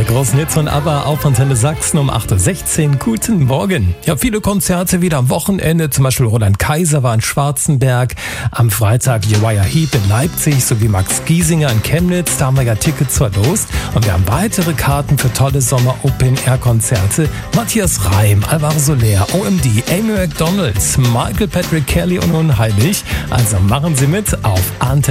großen Hits von ABBA auf Antenne Sachsen um 8.16 Uhr. Guten Morgen. Ja, viele Konzerte wieder am Wochenende. Zum Beispiel Roland Kaiser war in Schwarzenberg. Am Freitag Uriah Heep in Leipzig sowie Max Giesinger in Chemnitz. Da haben wir ja Tickets verlost. Und wir haben weitere Karten für tolle Sommer-Open-Air-Konzerte. Matthias Reim, Alvaro Soler, OMD, Amy McDonald, Michael Patrick Kelly und Unheilig. Also machen Sie mit auf Antenne.